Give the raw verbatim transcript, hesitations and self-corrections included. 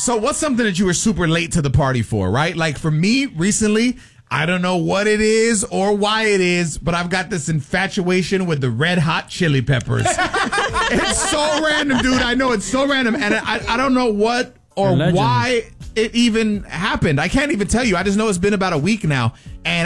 So what's something that you were super late to the party for, right? Like for me recently, I don't know what it is or why it is, but I've got this infatuation with the Red Hot Chili Peppers. It's so random, dude. I know it's so random. And I, I don't know what or why it even happened. I can't even tell you. I just know it's been about a week now. And